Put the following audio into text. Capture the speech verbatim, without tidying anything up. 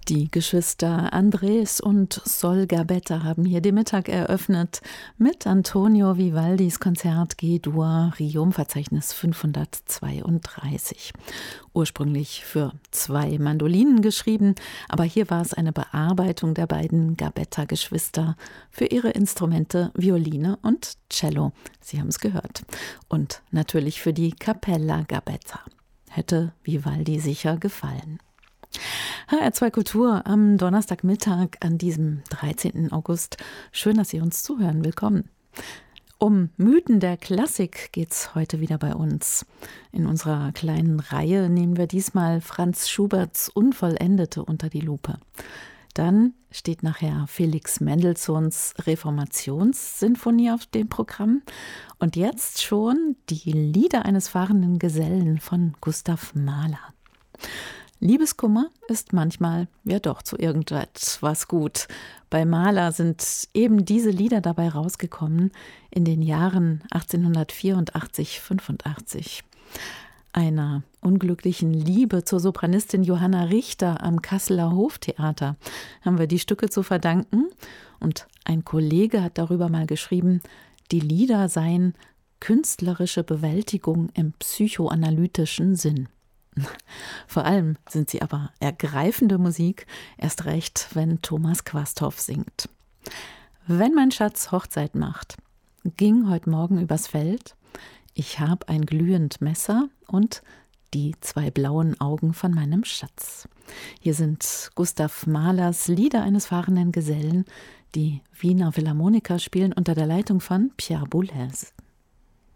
Die Geschwister Andres und Sol Gabetta haben hier den Mittag eröffnet mit Antonio Vivaldis Konzert G-Dur Riom-Verzeichnis fünfhundertzweiunddreißig. Ursprünglich für zwei Mandolinen geschrieben, aber hier war es eine Bearbeitung der beiden Gabetta-Geschwister für ihre Instrumente Violine und Cello. Sie haben es gehört. Und natürlich für die Cappella Gabetta. Hätte Vivaldi sicher gefallen. H R zwei Kultur am Donnerstagmittag an diesem dreizehnten August. Schön, dass Sie uns zuhören. Willkommen. Um Mythen der Klassik geht's heute wieder bei uns. In unserer kleinen Reihe nehmen wir diesmal Franz Schuberts Unvollendete unter die Lupe. Dann steht nachher Felix Mendelssohns Reformationssinfonie auf dem Programm. Und jetzt schon die Lieder eines fahrenden Gesellen von Gustav Mahler. Liebeskummer ist manchmal ja doch zu irgendetwas gut. Bei Mahler sind eben diese Lieder dabei rausgekommen in den Jahren achtzehnhundertvierundachtzig, fünfundachtzig. Einer unglücklichen Liebe zur Sopranistin Johanna Richter am Kasseler Hoftheater haben wir die Stücke zu verdanken. Und ein Kollege hat darüber mal geschrieben, die Lieder seien künstlerische Bewältigung im psychoanalytischen Sinn. Vor allem sind sie aber ergreifende Musik, erst recht, wenn Thomas Quasthoff singt. Wenn mein Schatz Hochzeit macht, ging heute Morgen übers Feld, ich hab ein glühend Messer und die zwei blauen Augen von meinem Schatz. Hier sind Gustav Mahlers Lieder eines fahrenden Gesellen, die Wiener Philharmoniker spielen unter der Leitung von Pierre Boulez.